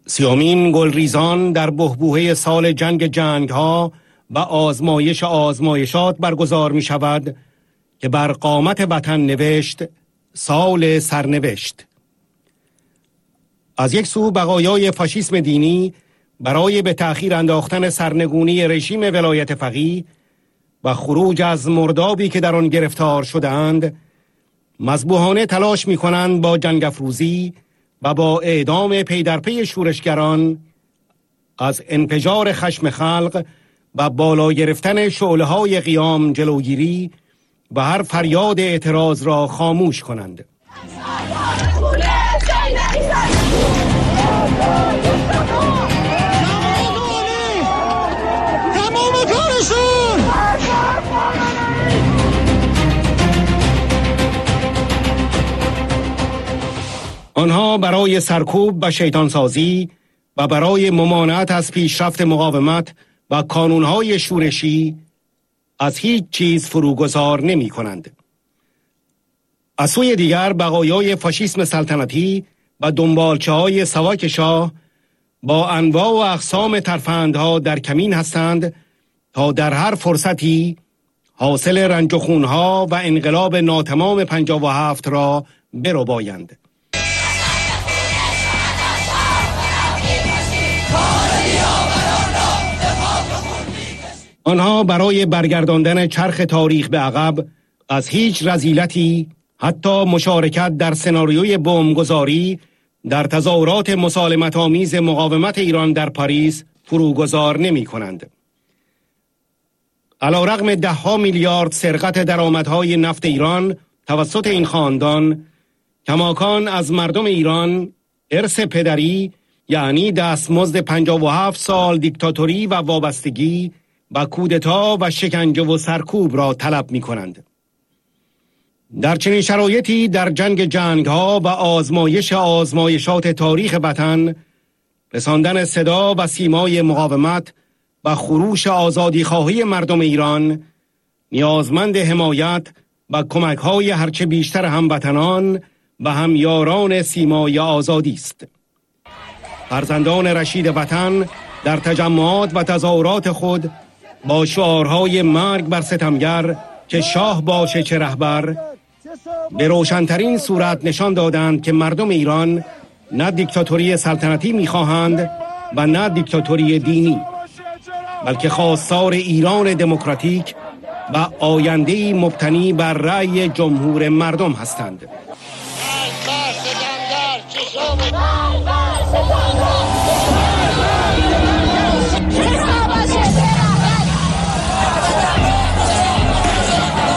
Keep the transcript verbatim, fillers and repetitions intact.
سیامین گلریزان در بحبوحه سال جنگ جنگ ها و آزمایش آزمایشات برگزار می شود که بر قامت وطن نوشت سال سرنوشت. از یک سو بقایای فاشیسم دینی برای به تأخیر انداختن سرنگونی رژیم ولایت فقیه و خروج از مردابی که در آن گرفتار شده‌اند، مذبوحانه تلاش می کنند با جنگ افروزی و با اعدام پی در پی شورشگران از انفجار خشم خلق و بالا گرفتن شعله‌های قیام جلوگیری و هر فریاد اعتراض را خاموش کنند. آنها برای سرکوب و شیطانسازی و برای ممانعت از پیشرفت مقاومت و کانونهای شورشی از هیچ چیز فروگذار نمی کنند. از سوی دیگر بقایای فاشیسم سلطنتی و دنبالچه های سواک شاه با انواع و اقسام ترفندها در کمین هستند تا در هر فرصتی حاصل رنج و خونها و انقلاب ناتمام پنجاه و هفت را بربایند. آنها برای برگرداندن چرخ تاریخ به عقب از هیچ رذیلتی، حتی مشارکت در سناریوی بمبگذاری در تظاهرات مسالمت‌آمیز مقاومت ایران در پاریس فروگذار نمی کنند. علی‌رغم ده ها میلیارد سرقت درآمدهای نفت ایران توسط این خاندان، کماکان از مردم ایران ارث پدری، یعنی دستمزد پنجاه و هفت سال دیکتاتوری و وابستگی و کودتا و شکنجه و سرکوب را طلب می کنند. در چنین شرایطی در جنگ جنگ ها و آزمایش آزمایشات تاریخ وطن، رساندن صدا و سیمای مقاومت و خروش آزادی خواهی مردم ایران نیازمند حمایت و کمک های هرچه بیشتر هموطنان و همیاران سیمای آزادی است. فرزندان رشید وطن در تجمعات و تظاهرات خود با شعارهای مرگ بر ستمگر که شاه باشه چه رهبر به روشنترین صورت نشان دادند که مردم ایران نه دیکتاتوری سلطنتی میخواهند و نه دیکتاتوری دینی، بلکه خواستار ایران دموکراتیک و آینده‌ای مبتنی بر رأی جمهور مردم هستند.